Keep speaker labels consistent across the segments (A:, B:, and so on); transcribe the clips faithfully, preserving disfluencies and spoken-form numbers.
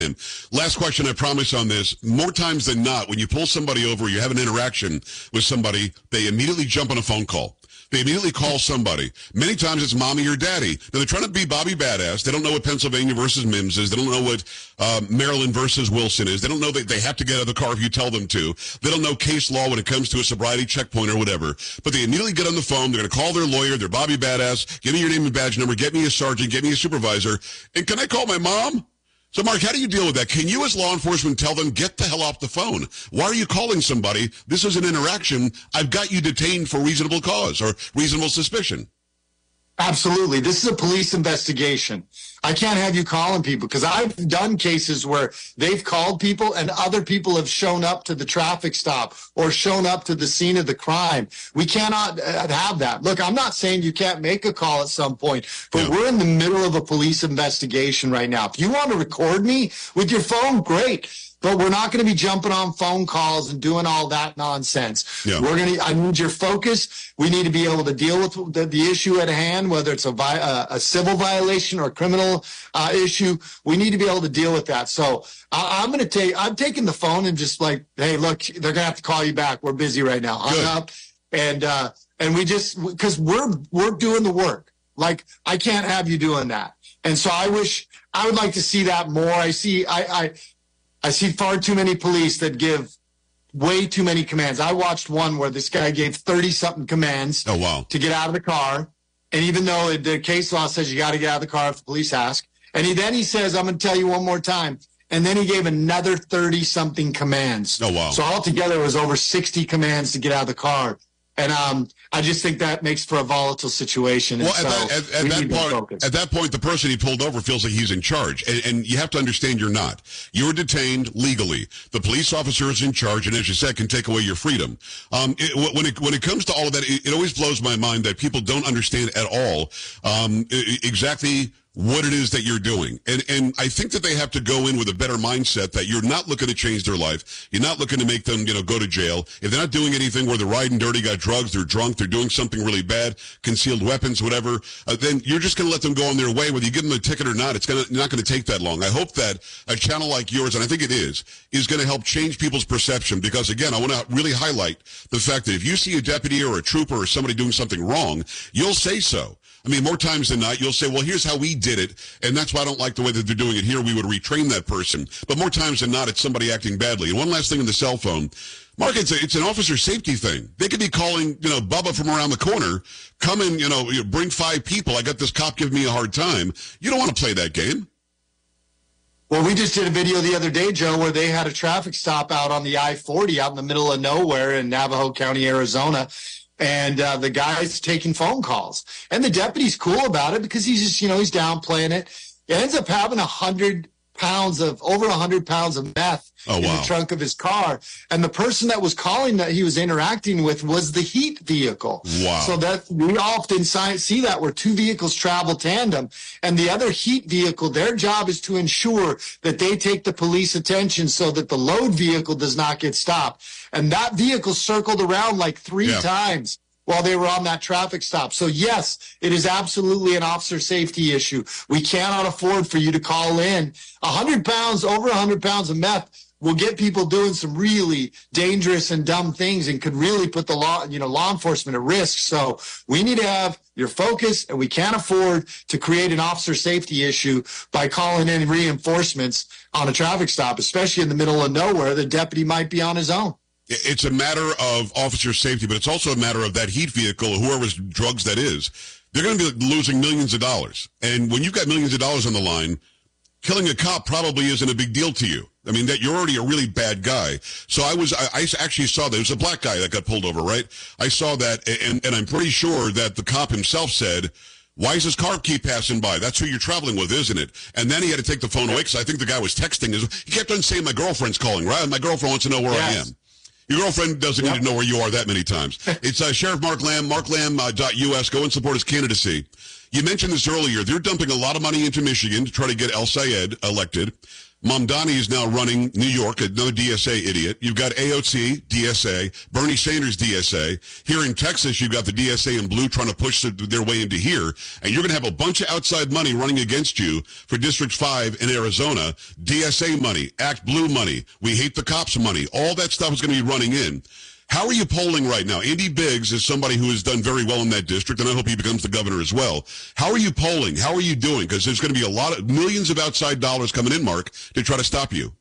A: Last question, I promise on this. More times than not, when you pull somebody over, you have an interaction with somebody, they immediately jump on a phone call. They immediately call somebody. Many times it's mommy or daddy. Now, they're trying to be Bobby Badass. They don't know what Pennsylvania versus Mims is. They don't know what uh, Maryland versus Wilson is. They don't know that they have to get out of the car if you tell them to. They don't know case law when it comes to a sobriety checkpoint or whatever. But they immediately get on the phone. They're going to call their lawyer. They're Bobby Badass. Give me your name and badge number. Get me a sergeant. Get me a supervisor. And can I call my mom? So, Mark, how do you deal with that? Can you, as law enforcement, tell them, get the hell off the phone? Why are you calling somebody? This is an interaction. I've got you detained for reasonable cause or reasonable suspicion.
B: Absolutely. This is a police investigation. I can't have you calling people because I've done cases where they've called people and other people have shown up to the traffic stop or shown up to the scene of the crime. We cannot have that. Look, I'm not saying you can't make a call at some point, but yeah. We're in the middle of a police investigation right now. If you want to record me with your phone, great. But we're not going to be jumping on phone calls and doing all that nonsense. Yeah. We're going to, I need your focus. We need to be able to deal with the, the issue at hand, whether it's a, vi, uh, a civil violation or a criminal uh, issue. We need to be able to deal with that. So I, I'm going to take, I'm taking the phone and just like, hey, look, they're going to have to call you back. We're busy right now. Hung up. And, uh, and we just, because we're, we're doing the work. Like, I can't have you doing that. And so I wish, I would like to see that more. I see, I, I, I see far too many police that give way too many commands. I watched one where this guy gave thirty-something commands
A: oh, wow.
B: to get out of the car. And even though the case law says you got to get out of the car if the police ask. And he, then he says, I'm going to tell you one more time. And then he gave another thirty-something commands.
A: Oh, wow.
B: So altogether, it was over sixty commands to get out of the car. And um, I just think that makes for a volatile situation.
A: Well, at, so that, at, at, that point, at that point, the person he pulled over feels like he's in charge. And, and you have to understand you're not. You're detained legally. The police officer is in charge, and as you said, can take away your freedom. Um, it, when, it, when it comes to all of that, it, it always blows my mind that people don't understand at all um, exactly what it is that you're doing. And and I think that they have to go in with a better mindset that you're not looking to change their life. You're not looking to make them, you know, go to jail. If they're not doing anything where they're riding dirty, got drugs, they're drunk, they're doing something really bad, concealed weapons, whatever, uh, then you're just going to let them go on their way. Whether you give them a ticket or not, it's gonna, not going to take that long. I hope that a channel like yours, and I think it is, is going to help change people's perception. Because, again, I want to really highlight the fact that if you see a deputy or a trooper or somebody doing something wrong, you'll say so. I mean, more times than not, you'll say, well, here's how we did it, and that's why I don't like the way that they're doing it here. We would retrain that person. But more times than not, it's somebody acting badly. And one last thing on the cell phone. Mark, it's, a, it's an officer safety thing. They could be calling, you know, Bubba from around the corner, come and, you know, bring five people. I got this cop giving me a hard time. You don't want to play that game.
B: Well, we just did a video the other day, Joe, where they had a traffic stop out on the I forty out in the middle of nowhere in Navajo County, Arizona. And uh, the guy's taking phone calls. And the deputy's cool about it because he's just, you know, he's downplaying it. He ends up having a hundred pounds of, over a hundred pounds of meth
A: oh,
B: in
A: wow.
B: the trunk of his car. And the person that was calling that he was interacting with was the heat vehicle.
A: Wow.
B: So that we often see that where two vehicles travel tandem. And the other heat vehicle, their job is to ensure that they take the police attention so that the load vehicle does not get stopped. And that vehicle circled around like three yeah. times while they were on that traffic stop. So, yes, it is absolutely an officer safety issue. We cannot afford for you to call in. one hundred pounds, over one hundred pounds of meth will get people doing some really dangerous and dumb things and could really put the law, you know, law enforcement at risk. So we need to have your focus, and we can't afford to create an officer safety issue by calling in reinforcements on a traffic stop, especially in the middle of nowhere. The deputy might be on his own.
A: It's a matter of officer safety, but it's also a matter of that heat vehicle, whoever's drugs that is. They're going to be losing millions of dollars. And when you've got millions of dollars on the line, killing a cop probably isn't a big deal to you. I mean, that you're already a really bad guy. So I was, I, I actually saw that. It was a black guy that got pulled over, right? I saw that, and, and I'm pretty sure that the cop himself said, why does his car keep passing by? That's who you're traveling with, isn't it? And then he had to take the phone away because I think the guy was texting. He kept on saying, my girlfriend's calling, right? My girlfriend wants to know where yes. I am. Your girlfriend doesn't yep. need to know where you are that many times. It's uh, Sheriff Mark Lamb, mark lamb dot U S. Go and support his candidacy. You mentioned this earlier. They're dumping a lot of money into Michigan to try to get El Sayed elected. Mamdani is now running New York, no D S A idiot. You've got A O C, D S A, Bernie Sanders, D S A. Here in Texas, you've got the D S A in blue trying to push their way into here. And you're going to have a bunch of outside money running against you for District five in Arizona. D S A money, Act Blue money, We Hate the Cops money. All that stuff is going to be running in. How are you polling right now? Andy Biggs is somebody who has done very well in that district, and I hope he becomes the governor as well. How are you polling? How are you doing? Because there's going to be a lot of millions of outside dollars coming in, Mark, to try to stop you.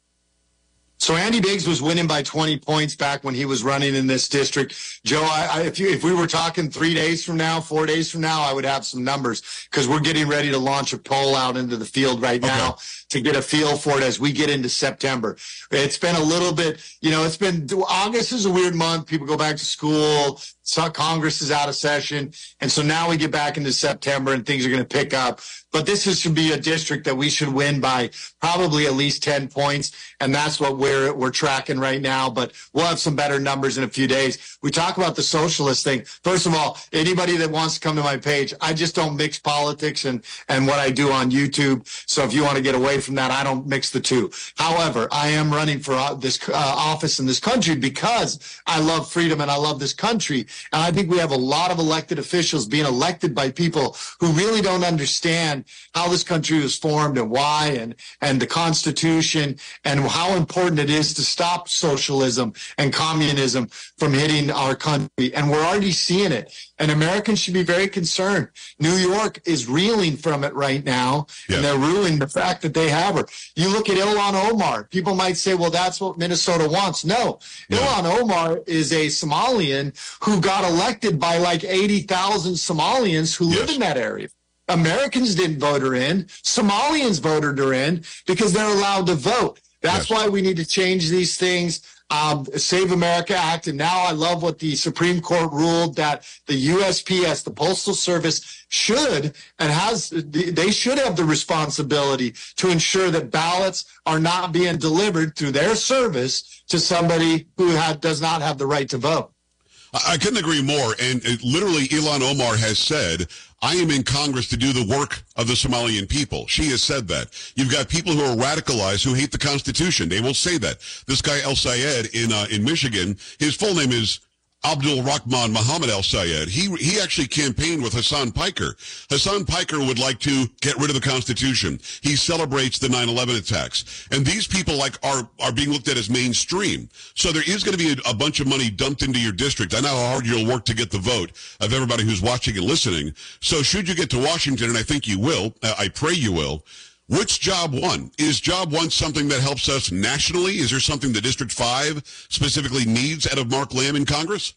B: So Andy Biggs was winning by twenty points back when he was running in this district. Joe, I, I, if, you, if we were talking three days from now, four days from now, I would have some numbers because we're getting ready to launch a poll out into the field right now okay. to get a feel for it as we get into September. It's been a little bit, you know, it's been, August is a weird month. People go back to school. So Congress is out of session. And so now we get back into September and things are going to pick up. But this is, should be a district that we should win by probably at least ten points. And that's what we're, we're tracking right now. But we'll have some better numbers in a few days. We talk about the socialist thing. First of all, anybody that wants to come to my page, I just don't mix politics and, and what I do on YouTube. So if you want to get away from that, I don't mix the two. However, I am running for uh, this uh, office in this country because I love freedom and I love this country. And I think we have a lot of elected officials being elected by people who really don't understand how this country was formed and why, and, and the Constitution, and how important it is to stop socialism and communism from hitting our country. And we're already seeing it. And Americans should be very concerned. New York is reeling from it right now, yeah. and they're ruining the fact that they have her. You look at Ilhan Omar. People might say, well, that's what Minnesota wants. No, no. Ilhan Omar is a Somalian who got elected by like eighty thousand Somalians who yes. live in that area. Americans didn't vote her in. Somalians voted her in because they're allowed to vote. That's yes. why we need to change these things. Um, Save America Act. And now I love what the Supreme Court ruled, that the U S P S, the Postal Service, should and has, they should have the responsibility to ensure that ballots are not being delivered through their service to somebody who had, does not have the right to vote.
A: I couldn't agree more. And it, literally, Ilhan Omar has said, I am in Congress to do the work of the Somalian people. She has said that. You've got people who are radicalized who hate the Constitution. They will say that. This guy El Sayed in uh, in Michigan, his full name is Abdul Rahman Muhammad El Sayed. He he actually campaigned with Hassan Piker. Hassan Piker would like to get rid of the Constitution. He celebrates the nine eleven attacks. And these people like are are being looked at as mainstream. So there is going to be a, a bunch of money dumped into your district. I know how hard you'll work to get the vote of everybody who's watching and listening. So should you get to Washington, and I think you will, uh, I pray you will, which job one? Is job one something that helps us nationally? Is there something that District five specifically needs out of Mark Lamb in Congress?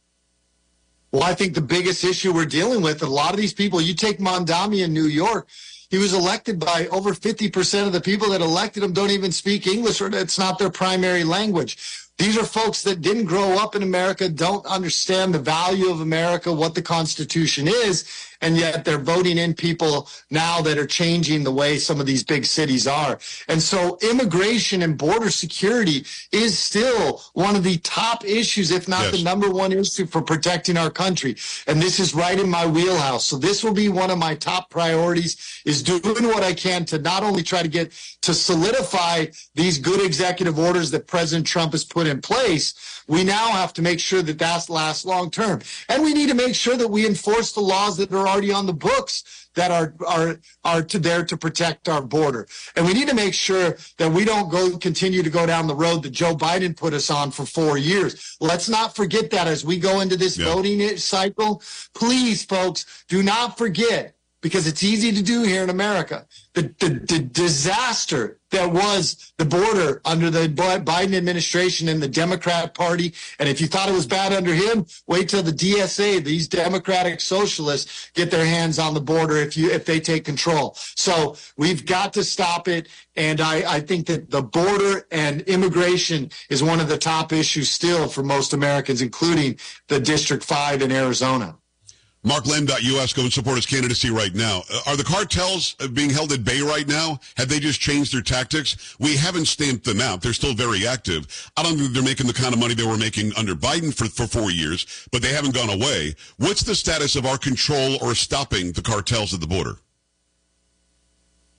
B: Well, I think the biggest issue we're dealing with, a lot of these people, you take Mamdani in New York, he was elected by over fifty percent of the people that elected him don't even speak English, or it's not their primary language. These are folks that didn't grow up in America, don't understand the value of America, what the Constitution is, and yet they're voting in people now that are changing the way some of these big cities are. And so immigration and border security is still one of the top issues, if not yes. the number one issue for protecting our country. And this is right in my wheelhouse. So this will be one of my top priorities, is doing what I can to not only try to get to solidify these good executive orders that President Trump has put in place. We now have to make sure that that lasts long term. And we need to make sure that we enforce the laws that are already on the books that are are are to there to protect our border. And we need to make sure that we don't go continue to go down the road that Joe Biden put us on for four years. Let's not forget that as we go into this yeah. voting cycle. Please, folks, do not forget, because it's easy to do here in America, the, the, the disaster that was the border under the Biden administration and the Democrat Party. And if you thought it was bad under him, wait till the D S A, these Democratic socialists, get their hands on the border if you if they take control. So we've got to stop it. And I, I think that the border and immigration is one of the top issues still for most Americans, including the District five in Arizona.
A: Mark Lamb dot U S, go and support his candidacy right now. Uh, are the cartels being held at bay right now? Have they just changed their tactics? We haven't stamped them out. They're still very active. I don't think they're making the kind of money they were making under Biden for, for four years, but they haven't gone away. What's the status of our control or stopping the cartels at the border?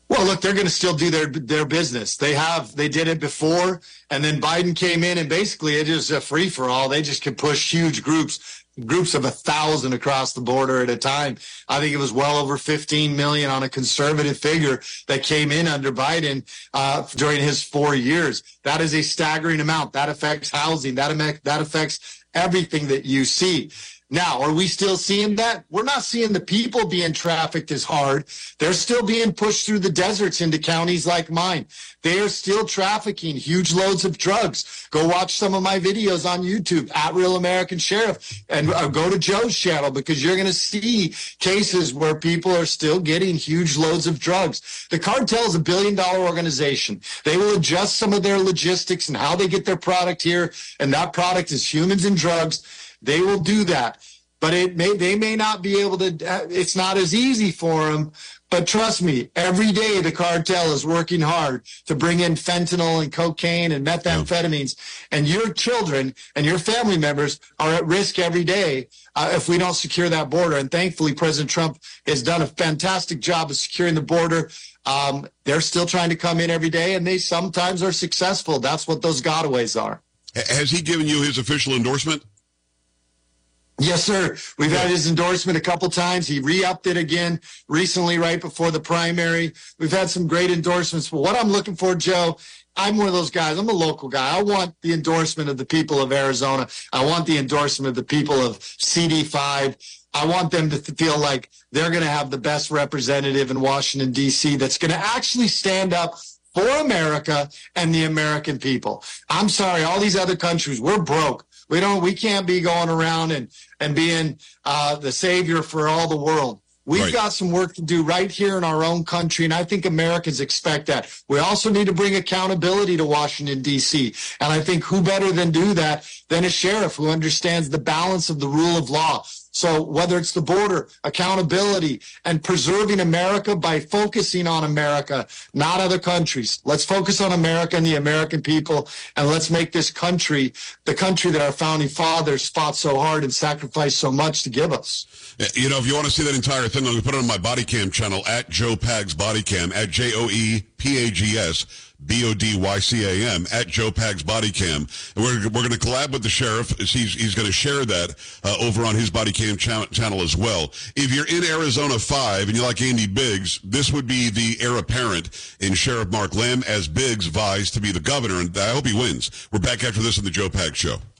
B: Well, look, they're going to still do their their business. They have, they did it before, and then Biden came in, and basically it is a free for all. They just can push huge groups, groups of a thousand across the border at a time. I think it was well over fifteen million on a conservative figure that came in under Biden uh, during his four years. That is a staggering amount. That affects housing. That affects, that affects everything that you see. Now, are we still seeing that? We're not seeing the people being trafficked as hard. They're still being pushed through the deserts into counties like mine. They are still trafficking huge loads of drugs. Go watch some of my videos on YouTube, at Real American Sheriff, and uh, go to Joe's channel, because you're going to see cases where people are still getting huge loads of drugs. The cartel is a billion dollar organization. They will adjust some of their logistics and how they get their product here, and that product is humans and drugs. They will do that, but it may, they may not be able to, it's not as easy for them, but trust me, every day the cartel is working hard to bring in fentanyl and cocaine and methamphetamines, and your children and your family members are at risk every day uh, if we don't secure that border. And thankfully, President Trump has done a fantastic job of securing the border. Um, they're still trying to come in every day, and they sometimes are successful. That's what those gotaways are.
A: Has he given you his official endorsement?
B: Yes, sir. We've had his endorsement a couple times. He re-upped it again recently, right before the primary. We've had some great endorsements. But what I'm looking for, Joe, I'm one of those guys. I'm a local guy. I want the endorsement of the people of Arizona. I want the endorsement of the people of C D five. I want them to feel like they're going to have the best representative in Washington, D C that's going to actually stand up for America and the American people. I'm sorry, all these other countries, we're broke. We don't. We can't be going around and and being uh, the savior for all the world. We've right. got some work to do right here in our own country, and I think Americans expect that. We also need to bring accountability to Washington, D C, and I think who better than do that than a sheriff who understands the balance of the rule of law. So whether it's the border, accountability, and preserving America by focusing on America, not other countries. Let's focus on America and the American people, and let's make this country the country that our founding fathers fought so hard and sacrificed so much to give us.
A: You know, if you want to see that entire thing, I'm going to put it on my body cam channel, at Joe Pags Body Cam, at J O E P A G S. B O D Y C A M, at Joe Pags Body Cam. And we're, we're going to collab with the sheriff. He's, he's going to share that uh, over on his Body Cam cha- channel as well. If you're in Arizona five and you like Andy Biggs, this would be the heir apparent in Sheriff Mark Lamb as Biggs vies to be the governor, and I hope he wins. We're back after this on the Joe Pags Show.